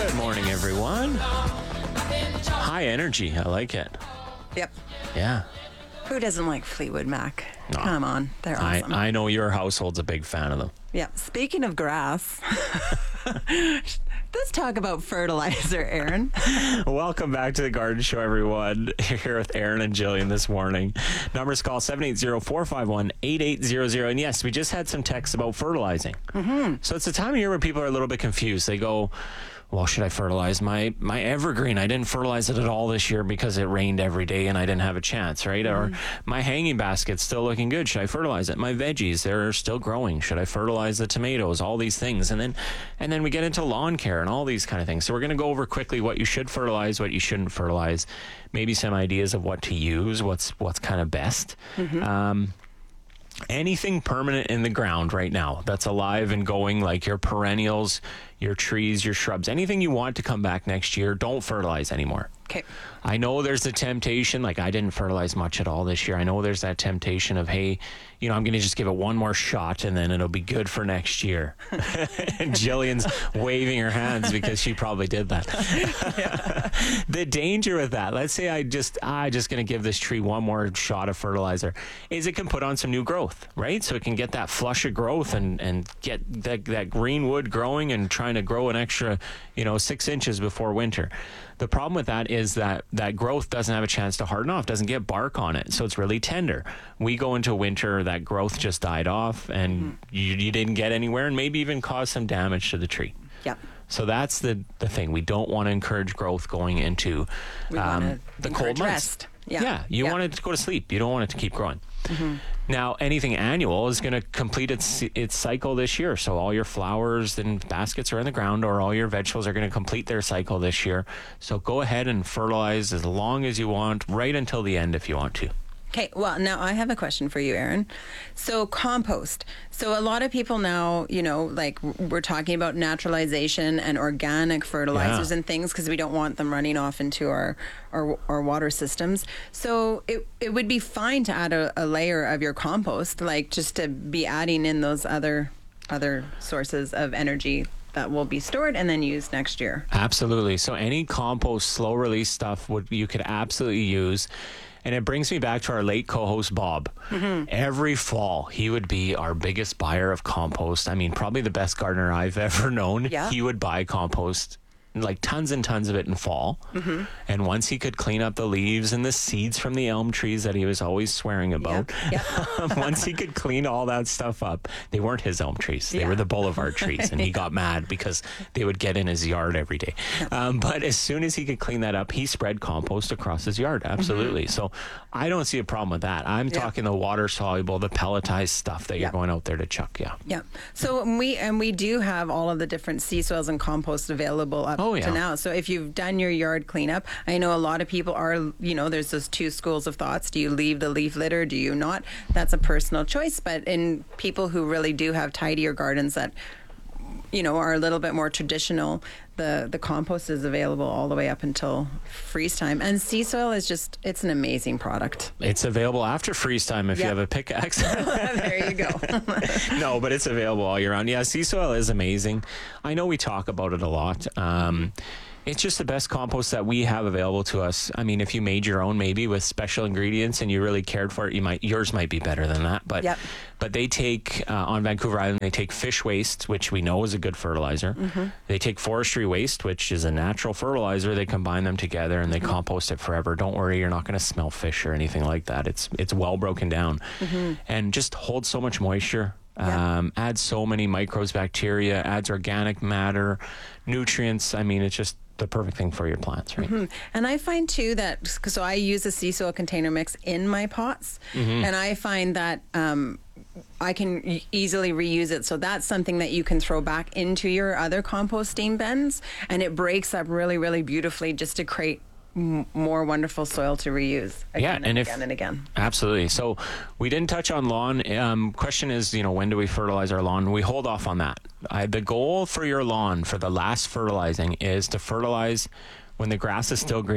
Good morning, everyone. High energy. I like it. Yep. Yeah. Who doesn't like Fleetwood Mac? No. Come on. They're awesome. I know your household's a big fan of them. Yeah. Speaking of grass, let's talk about fertilizer, Aaron. Welcome back to the Garden Show, everyone. You're here with Aaron and Jillian this morning. Numbers call 780-451-8800. And yes, we just had some texts about fertilizing. Mm-hmm. So it's a time of year where people are a little bit confused. They go, well, should I fertilize my evergreen? I didn't fertilize it at all this year because it rained every day and I didn't have a chance, right? Mm-hmm. Or my hanging basket's still looking good. Should I fertilize it? My veggies, they're still growing. Should I fertilize the tomatoes? All these things. And then we get into lawn care and all these kind of things. So we're going to go over quickly what you should fertilize, what you shouldn't fertilize, maybe some ideas of what to use, what's kind of best. Mm-hmm. Anything permanent in the ground right now that's alive and going, like your perennials, your trees, your shrubs, anything you want to come back next year, don't fertilize anymore. Okay. I know there's the temptation, like I didn't fertilize much at all this year. I know there's that temptation of, hey, I'm going to just give it one more shot and then it'll be good for next year. And Jillian's waving her hands because she probably did that. The danger with that, let's say I'm just going to give this tree one more shot of fertilizer, is it can put on some new growth, right? So it can get that flush of growth and get that green wood growing and trying to grow an extra, 6 inches before winter. The problem with that is that growth doesn't have a chance to harden off, doesn't get bark on it, so it's really tender. We go into winter, that growth just died off, and you didn't get anywhere, and maybe even cause some damage to the tree. Yep. So that's the thing. We don't want to encourage growth going into the cold months. Rest. Yeah. You want it to go to sleep. You don't want it to keep growing. Mm-hmm. Now, anything annual is going to complete its cycle this year. So all your flowers and baskets are in the ground, or all your vegetables are going to complete their cycle this year. So go ahead and fertilize as long as you want, right until the end if you want to. Okay, well, now I have a question for you, Aaron. So compost. So a lot of people now, like we're talking about naturalization and organic fertilizers and things because we don't want them running off into our water systems. So it would be fine to add a layer of your compost, like just to be adding in those other sources of energy that will be stored and then used next year. Absolutely. So any compost, slow release stuff you could absolutely use. And it brings me back to our late co-host, Bob. Mm-hmm. Every fall, he would be our biggest buyer of compost. I mean, probably the best gardener I've ever known. Yeah. He would buy compost, like tons and tons of it in fall. Mm-hmm. And once he could clean up the leaves and the seeds from the elm trees that he was always swearing about, once he could clean all that stuff up, they weren't his elm trees. They were the boulevard trees. And he got mad because they would get in his yard every day. But as soon as he could clean that up, he spread compost across his yard. Absolutely. Mm-hmm. So I don't see a problem with that. I'm talking the water soluble, the pelletized stuff that you're going out there to chuck. Yeah. So we do have all of the different sea soils and compost available up to now. So if you've done your yard cleanup, I know a lot of people are, there's those two schools of thoughts. Do you leave the leaf litter? Do you not? That's a personal choice. But in people who really do have tidier gardens that, are a little bit more traditional, the compost is available all the way up until freeze time. And sea soil is it's an amazing product. It's available after freeze time if you have a pickaxe. There you go. No, but it's available all year round. Yeah, sea soil is amazing. I know we talk about it a lot. It's just the best compost that we have available to us. I mean, if you made your own, maybe with special ingredients and you really cared for it, yours might be better than that. But they take on Vancouver Island, they take fish waste, which we know is a good fertilizer. Mm-hmm. They take forestry waste, which is a natural fertilizer. They combine them together and they compost it forever. Don't worry, you're not going to smell fish or anything like that. It's well broken down and just holds so much moisture. Adds so many microbes, bacteria, adds organic matter, nutrients. I mean, it's just the perfect thing for your plants, right? Mm-hmm. And I find too that, so I use a sea soil container mix in my pots, and I find that I can easily reuse it. So that's something that you can throw back into your other composting bins, and it breaks up really, really beautifully just to create more wonderful soil to reuse again and again. Absolutely. So we didn't touch on lawn. Question is, when do we fertilize our lawn? We hold off on that. The goal for your lawn for the last fertilizing is to fertilize when the grass is still green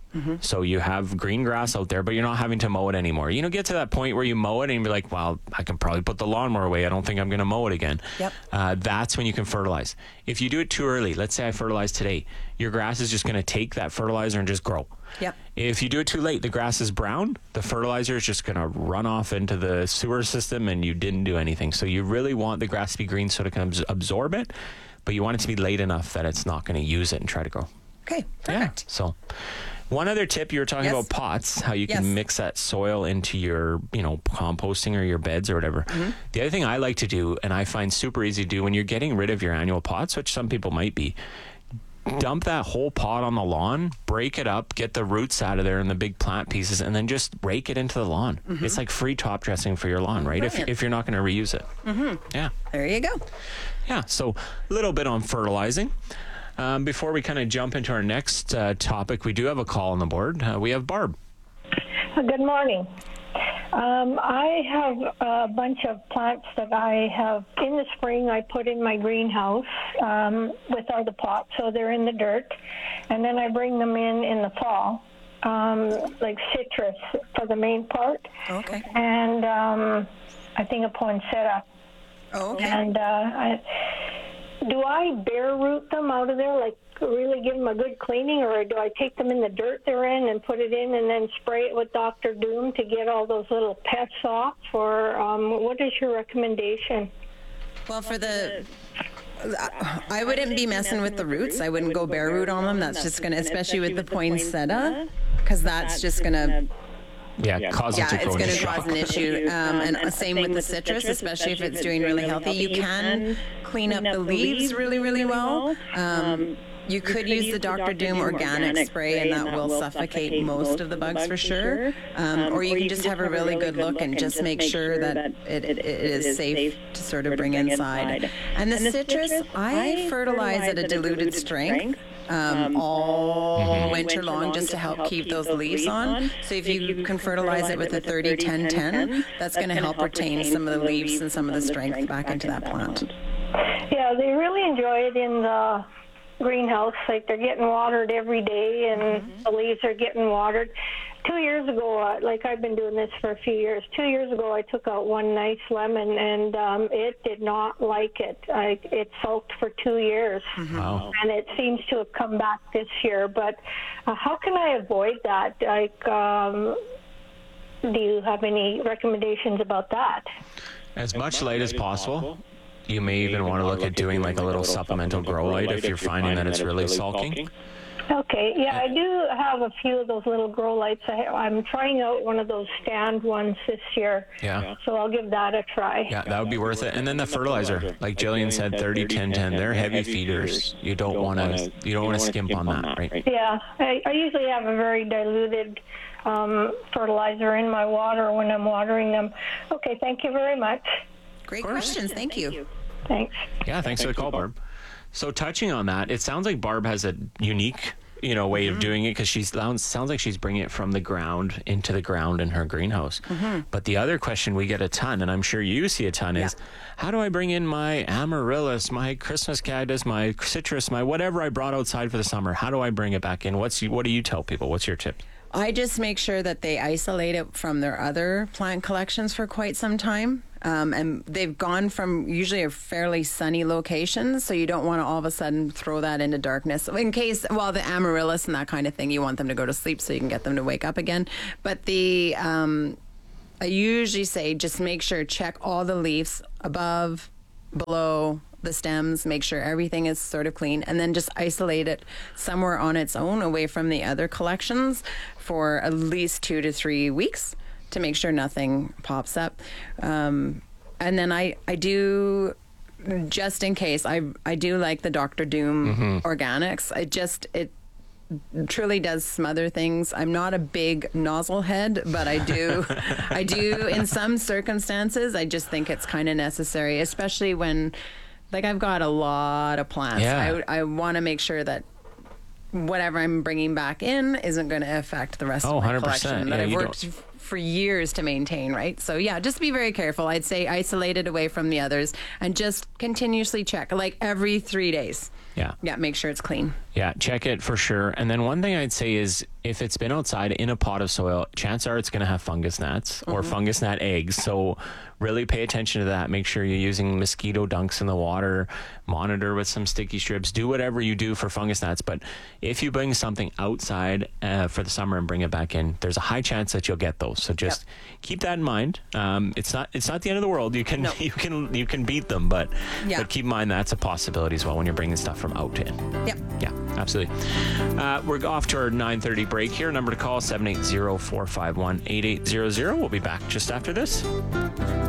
So you have green grass out there, but you're not having to mow it anymore. Get to that point where you mow it and be like, well, I can probably put the lawnmower away. I don't think I'm going to mow it again. Yep. That's when you can fertilize. If you do it too early, let's say I fertilize today, your grass is just going to take that fertilizer and just grow. Yep. If you do it too late, the grass is brown, the fertilizer is just going to run off into the sewer system and you didn't do anything. So you really want the grass to be green so it can absorb it, but you want it to be late enough that it's not going to use it and try to grow. Okay, perfect. Yeah, so one other tip, you were talking about pots, how you can mix that soil into your, composting or your beds or whatever. The other thing I like to do, and I find super easy to do when you're getting rid of your annual pots, which some people might be, dump that whole pot on the lawn, break it up, get the roots out of there and the big plant pieces, and then just rake it into the lawn. It's like free top dressing for your lawn, right? If you're not going to reuse it. Yeah. There you go. Yeah. So a little bit on fertilizing. Before we kind of jump into our next topic, we do have a call on the board. We have Barb. Good morning. I have a bunch of plants that I have in the spring I put in my greenhouse without a pot, so they're in the dirt, and then I bring them in the fall, like citrus for the main part. Okay. And I think a poinsettia. Oh, okay. And do I bare root them out of there, like really give them a good cleaning, or do I take them in the dirt they're in and put it in and then spray it with Dr. Doom to get all those little pests off? Or what is your recommendation? Well, I wouldn't be messing with the roots. I wouldn't go bare root on them. That's just going to, especially with the poinsettia, because that's just going to... cause it to grow. It's going to cause an issue. And same with the citrus, especially if it's doing really healthy. You can clean up the leaves really, really well. You could use the Dr. Doom organic spray, and that will suffocate most of the bugs for sure. Or you can just have a really good look and just make sure that it is safe to sort of bring inside. And the citrus, I fertilize at a diluted strength. All winter long, just to help keep those leaves on. So if you can fertilize it with a 30-10-10, that's going to help retain some of the leaves and some of the strength back into that plant. Yeah, they really enjoy it in the greenhouse. Like, they're getting watered every day, and the leaves are getting watered. 2 years ago, like, I've been doing this for a few years. 2 years ago, I took out one nice lemon, and it did not like it. It sulked for 2 years, Wow. and it seems to have come back this year. But how can I avoid that? Like, do you have any recommendations about that? As much light as possible. You may even want to look at doing like a little supplemental grow light if you're finding that it's really sulking. Okay, yeah, I do have a few of those little grow lights. I'm trying out one of those stand ones this year. Yeah. So I'll give that a try. Yeah, that would be worth it. And then the fertilizer, like Jillian said, 30-10-10, they're heavy feeders. You don't want to skimp on that, right? Yeah, I usually have a very diluted fertilizer in my water when I'm watering them. Okay, thank you very much. Great questions. Thank you. Thanks. Yeah, thanks for the call, Barb. So touching on that, it sounds like Barb has a unique, way of doing it, because sounds like she's bringing it from the ground into the ground in her greenhouse. But the other question we get a ton, and I'm sure you see a ton, is how do I bring in my amaryllis, my Christmas cactus, my citrus, my whatever I brought outside for the summer? How do I bring it back in? What do you tell people? What's your tip? I just make sure that they isolate it from their other plant collections for quite some time. And they've gone from usually a fairly sunny location, so you don't want to all of a sudden throw that into darkness. In case, the amaryllis and that kind of thing, you want them to go to sleep so you can get them to wake up again. But I usually say just make sure, check all the leaves above, below, the stems, make sure everything is sort of clean, and then just isolate it somewhere on its own away from the other collections for at least 2 to 3 weeks to make sure nothing pops up. And then I do, just in case, I do like the Dr. Doom organics. It truly does smother things. I'm not a big nozzle head, but I do in some circumstances. I just think it's kind of necessary, especially when, like, I've got a lot of plants. Yeah. I want to make sure that whatever I'm bringing back in isn't going to affect the rest of my 100%. collection that I've worked for years to maintain, right? So yeah, just be very careful. I'd say isolate it away from the others and just continuously check, like every 3 days. Yeah. Yeah, make sure it's clean. Yeah, check it for sure. And then one thing I'd say is if it's been outside in a pot of soil, chances are it's going to have fungus gnats or fungus gnat eggs. So really pay attention to that. Make sure you're using mosquito dunks in the water, monitor with some sticky strips, do whatever you do for fungus gnats. But if you bring something outside for the summer and bring it back in, there's a high chance that you'll get those. So just keep that in mind. It's not the end of the world. You can you can beat them, but keep in mind that's a possibility as well when you're bringing stuff from out in. Yeah, absolutely. We're off to our 9:30 break here. Number to call 780-451-8800. We'll be back just after this.